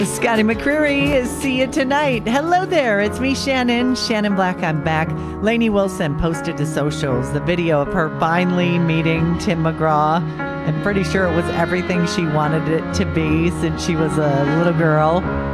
Scotty McCreery, see you tonight. Hello there, it's me, Shannon Black. I'm back. Lainey Wilson posted to socials the video of her finally meeting Tim McGraw. I'm pretty sure it was everything she wanted it to be since she was a little girl.